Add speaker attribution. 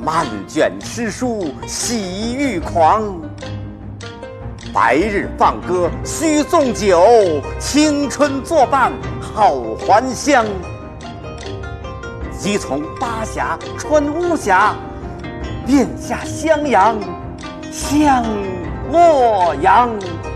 Speaker 1: 漫卷诗书喜欲狂。白日放歌须纵酒，青春作伴好还乡。即从巴峡穿巫峡，便下襄阳向洛阳。